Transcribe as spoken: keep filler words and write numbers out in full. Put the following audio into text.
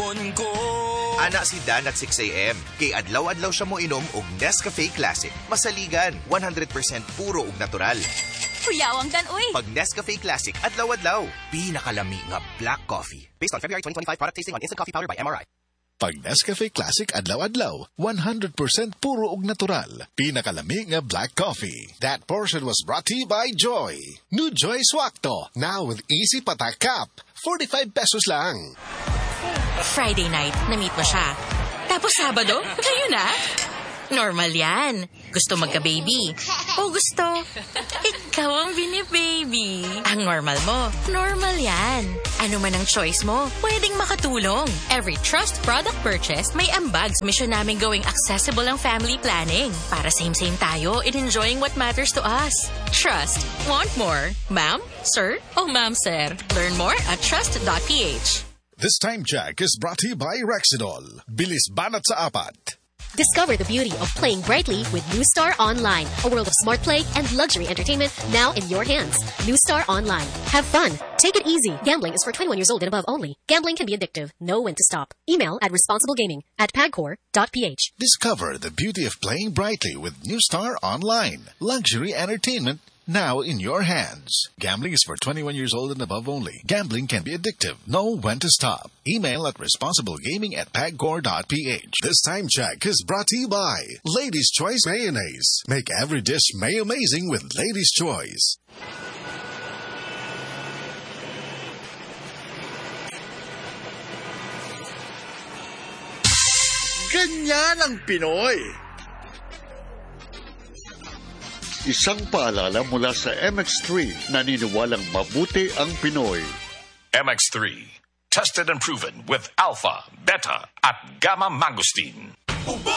panahon ko. Ana si Dan at six a.m. Kay adlaw-adlaw siya mo inom og Nescafe Classic. Masaligan, one hundred percent puro ug natural. Kuyawang Dan, uy! Pag Nescafe Classic, adlaw-adlaw. Pinakalami nga black coffee. Based on February twenty twenty-five product tasting on Instant Coffee Powder by M R I. Pag Nescafe Classic adlaw-adlaw, one hundred percent puro ug natural. Pinakalami nga black coffee. That portion was brought to you by Joy. New Joy Swakto, now with easy patak cap. forty-five pesos lang. Friday night, na-meet mo siya. Tapos Sabado, kayo na? Normal yan. Gusto magka-baby. O gusto, ikaw ang bini-baby. Ang normal mo, normal yan. Ano man ang choice mo, pwedeng makatulong. Every Trust product purchase, may ambags. Mission namin gawing accessible ang family planning. Para same-same tayo in enjoying what matters to us. Trust. Want more? Ma'am? Sir? O ma'am, sir? Learn more at trust dot p h. This time check is brought to you by Rexidol. Bilis banat sa apat. Discover the beauty of playing brightly with New Star Online, a world of smart play and luxury entertainment now in your hands. New Star Online. Have fun. Take it easy. Gambling is for twenty-one years old and above only. Gambling can be addictive. Know when to stop. Email at responsiblegaming at pagcor dot p h. Discover the beauty of playing brightly with New Star Online. Luxury entertainment now in your hands. Gambling is for twenty-one years old and above only. Gambling can be addictive. Know when to stop. Email at responsiblegaming at pagcor dot p h. This time check is brought to you by Lady's Choice Mayonnaise. Make every dish may-amazing with Lady's Choice. Ganyan ang Pinoy. Isang paalala mula sa M X three, naniniwalang mabuti ang Pinoy. M X three, tested and proven with alpha, beta, at gamma mangosteen. Ubo!